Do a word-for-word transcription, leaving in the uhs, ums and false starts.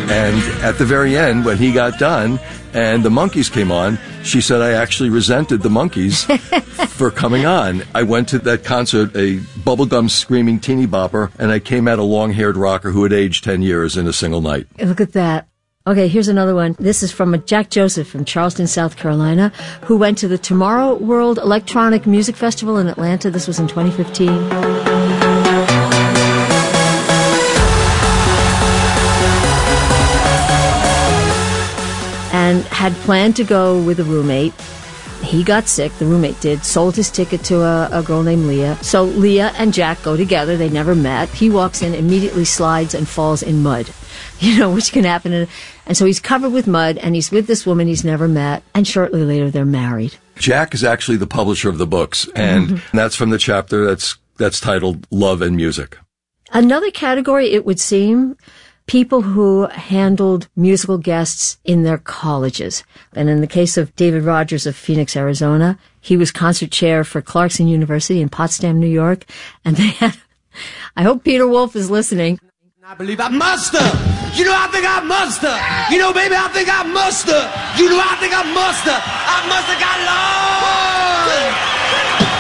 And at the very end, when he got done and the Monkees came on, she said, I actually resented the Monkees for coming on. I went to that concert, a bubblegum screaming teeny bopper, and I came out a long-haired rocker who had aged ten years in a single night. Look at that. Okay, here's another one. This is from a Jack Joseph from Charleston, South Carolina, who went to the Tomorrow World Electronic Music Festival in Atlanta. This was in twenty fifteen. And had planned to go with a roommate. He got sick, the roommate did, sold his ticket to a, a girl named Leah. So Leah and Jack go together. They never met. He walks in, immediately slides and falls in mud, you know, which can happen. In, and so he's covered with mud, and he's with this woman he's never met. And shortly later, they're married. Jack is actually the publisher of the books, and mm-hmm. that's from the chapter that's that's titled Love and Music. Another category, it would seem, people who handled musical guests in their colleges. And in the case of David Rogers of Phoenix, Arizona, he was concert chair for Clarkson University in Potsdam, New York. And they had, I hope Peter Wolf is listening. I believe I must have. You know, I think I must have. You know, baby, I think I must have. You know, I think I must have. I must have got lost.